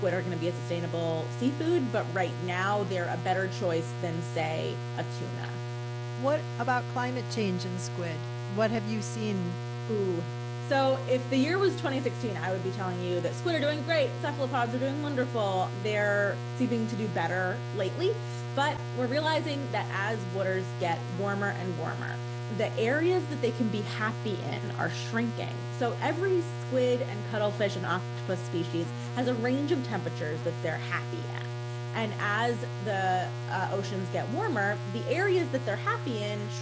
squid are going to be a sustainable seafood, but right now they're a better choice than, say, a tuna. What about climate change and squid? What have you seen? Ooh. So if the year was 2016, I would be telling you that squid are doing great, cephalopods are doing wonderful. They're seeming to do better lately, but we're realizing that as waters get warmer and warmer, the areas that they can be happy in are shrinking. So every squid and cuttlefish and octopus species has a range of temperatures that they're happy in. And as the oceans get warmer, the areas that they're happy in